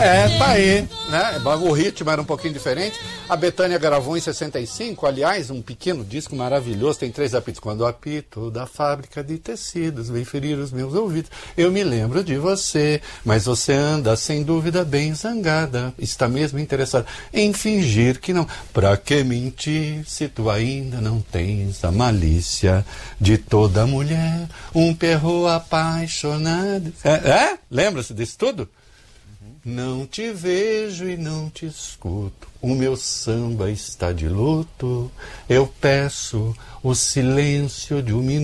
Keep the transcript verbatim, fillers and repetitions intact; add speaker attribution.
Speaker 1: É, tá aí, né? O ritmo era um pouquinho diferente. A Bethânia gravou em sessenta e cinco, aliás, um pequeno disco maravilhoso, tem três apitos. Quando o apito da fábrica de tecidos vem ferir os meus ouvidos, eu me lembro de você, mas você anda sem dúvida bem zangada, está mesmo interessada em fingir que não. Pra que mentir se tu ainda não tens a malícia de toda mulher, um perro apaixonado. É? é? Lembra-se disso tudo? Não te vejo e não te escuto, o meu samba está de luto, eu peço o silêncio de um minuto.